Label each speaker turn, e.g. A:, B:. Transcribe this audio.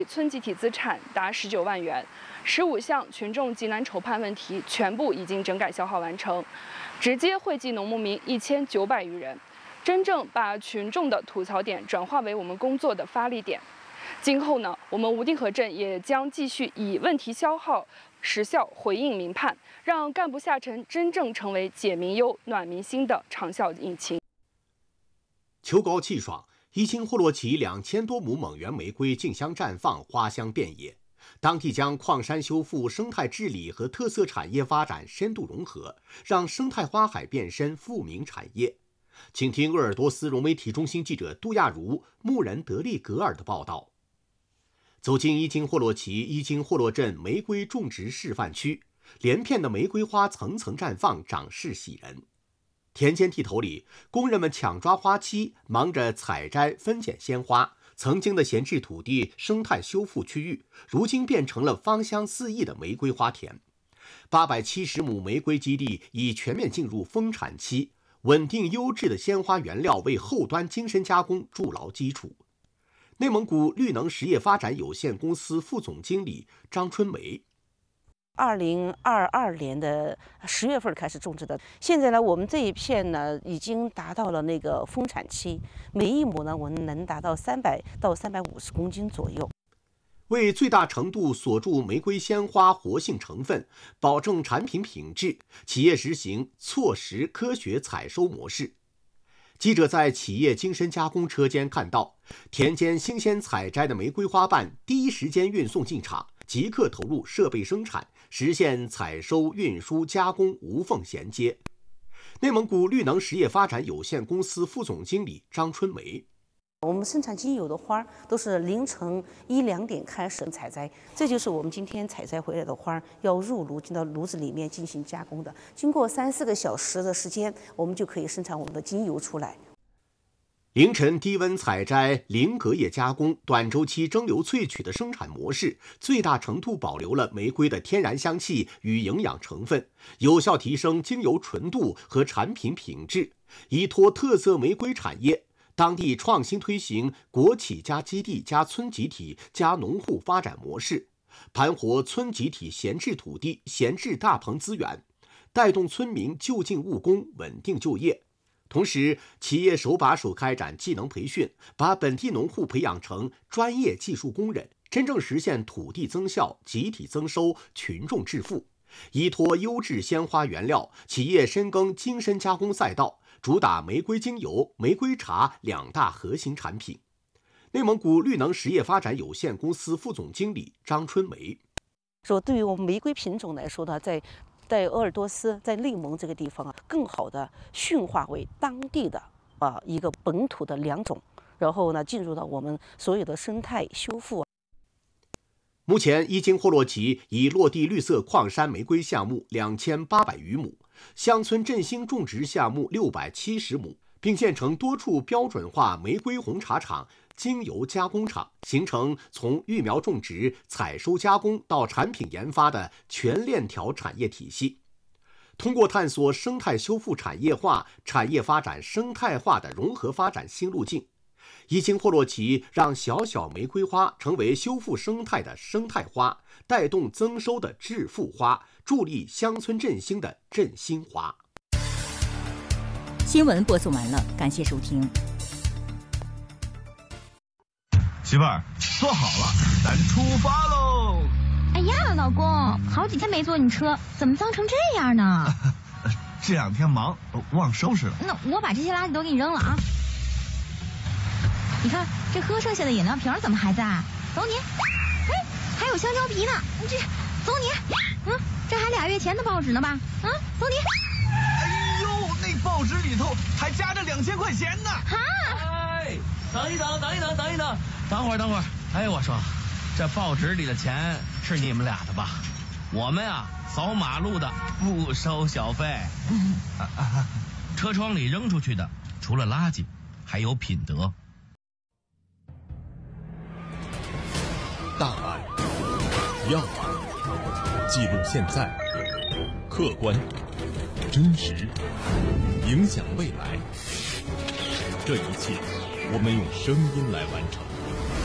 A: 村集体资产达19万元，15项群众急难筹判问题全部已经整改消化完成，直接惠及农牧民1900余人，真正把群众的吐槽点转化为我们工作的发力点。今后呢，我们无定河镇也将继续以问题消耗实效回应民盼，让干部下沉真正成为解民忧、暖民心的长效引擎。
B: 秋高气爽，伊金霍洛旗2000多亩蒙源玫瑰竞相绽放，花香遍野。当地将矿山修复、生态治理和特色产业发展深度融合，让生态花海变身富民产业。请听鄂尔多斯融媒体中心记者杜亚茹、牧人德利格尔的报道。走进伊金霍洛旗伊金霍洛镇玫瑰种植示范区，连片的玫瑰花层层绽放，长势喜人。田间地头里，工人们抢抓花期，忙着采摘分拣鲜花。曾经的闲置土地生态修复区域，如今变成了芳香四溢的玫瑰花田。870亩玫瑰基地已全面进入丰产期，稳定优质的鲜花原料为后端精深加工筑牢基础。内蒙古绿能实业发展有限公司副总经理张春梅
C: ，2022年的10月份开始种植的，现在呢，我们这一片呢已经达到了那个丰产期，每一亩呢我们能达到300到350公斤左右。
B: 为最大程度锁住玫瑰鲜花活性成分，保证产品品质，企业实行错时科学采收模式。记者在企业精深加工车间看到，田间新鲜采摘的玫瑰花瓣第一时间运送进厂，即刻投入设备生产，实现采收、运输、加工无缝衔接。内蒙古绿能实业发展有限公司副总经理张春梅，
C: 我们生产精油的花都是凌晨1、2点开始采摘，这就是我们今天采摘回来的花，要入炉进到炉子里面进行加工的。经过3、4个小时的时间，我们就可以生产我们的精油出来。
B: 凌晨低温采摘、零隔夜加工、短周期蒸馏萃取的生产模式，最大程度保留了玫瑰的天然香气与营养成分，有效提升精油纯度和产品品质，依托特色玫瑰产业。当地创新推行国企加基地加村集体加农户发展模式，盘活村集体闲置土地、闲置大棚资源，带动村民就近务工、稳定就业。同时，企业手把手开展技能培训，把本地农户培养成专业技术工人，真正实现土地增效、集体增收、群众致富。依托优质鲜花原料，企业深耕精深加工赛道，主打玫瑰精油、玫瑰茶2大核心产品。内蒙古绿能实业发展有限公司副总经理张春梅
C: 说：“对于我们玫瑰品种来说呢，在鄂尔多斯，在内蒙这个地方啊，更好的驯化为当地的一个本土的良种，然后呢，进入到我们所有的生态修复。”
B: 目前，伊金霍洛旗已落地绿色矿山玫瑰项目2800余亩，乡村振兴种植项目670亩，并建成多处标准化玫瑰红茶厂、精油加工厂，形成从育苗种植、采收加工到产品研发的全链条产业体系。通过探索生态修复产业化、产业发展生态化的融合发展新路径，伊金霍洛旗让小小玫瑰花成为修复生态的生态花，带动增收的致富花，助力乡村振兴的振兴花。
D: 新闻播送完了，感谢收听。
E: 媳妇儿，坐好了，咱出发喽！
F: 哎呀，老公，好几天没坐你车，怎么脏成这样呢？
E: 这2天忙，忘收拾了。
F: 那我把这些垃圾都给你扔了啊！你看这喝剩下的饮料瓶怎么还在？走你！哎，还有香蕉皮呢，这走你！这还2月前的报纸呢吧？走你！
E: 哎呦，那报纸里头还夹着2000块钱呢！
F: 哈！
G: 哎，等一等，等会儿。哎，我说，这报纸里的钱是你们俩的吧？我们呀，扫马路的不收小费。车窗里扔出去的，除了垃圾，还有品德。
H: 大案、要案，记录现在，客观、真实，影响未来。这一切，我们用声音来完成。